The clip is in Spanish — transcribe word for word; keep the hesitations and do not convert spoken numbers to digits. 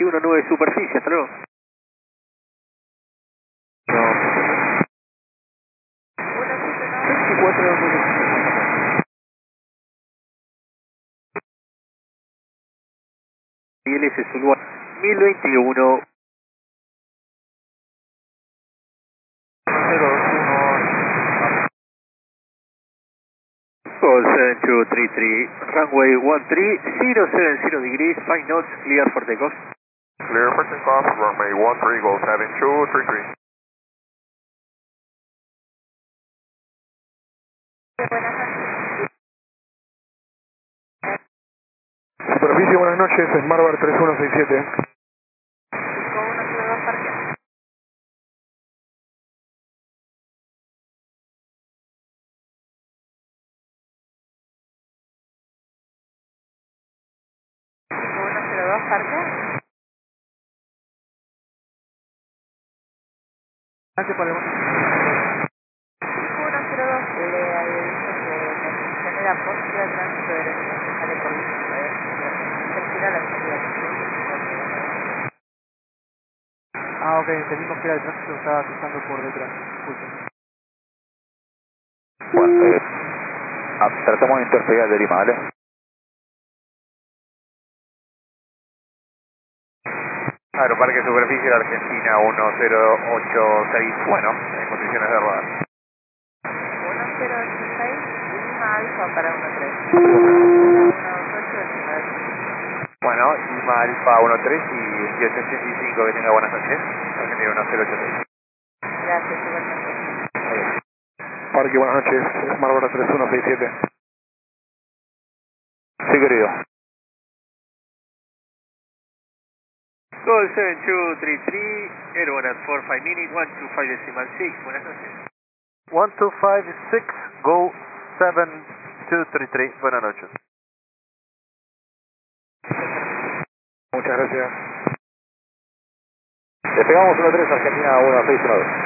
veintiuno nueve superficie, hasta luego. Y él es su lugar. mil veintiuno. Call seven two three three, runway one three zero seven zero degrees, five knots, clear for takeoff. Clear for takeoff, runway one three, go seven two three three. Superficie, buenas noches, Smartbar tres uno seis siete. Gracias por el uno cero dos, le había dicho que la intención era positiva de tránsito de derecho, sale por listo, tercera la salida. Ah, ok, entendimos que era el tránsito que estaba cruzando por detrás. Disculpe. Bueno, eh, ah, tratamos de interferir al de Lima, ¿vale? Aeroparque Superficie de Argentina uno cero ocho seis, bueno, en condiciones de rodar. uno cero ocho seis, Lima Alfa para uno tres. uno dos ocho del Bueno, Lima Alfa uno tres y dieciocho ochenta y cinco, que tenga buenas noches. Argentina uno cero ocho seis. Gracias, igualmente. Parque, buenas noches, Smartbar tres uno seis siete. Sí, querido. Call seven two three three, air one at four five minutes, one two five decimal six, buenas noches. one two five six, go seven two three three, buenas noches. Muchas gracias. Despegamos uno tres, Argentina uno seis uno dos.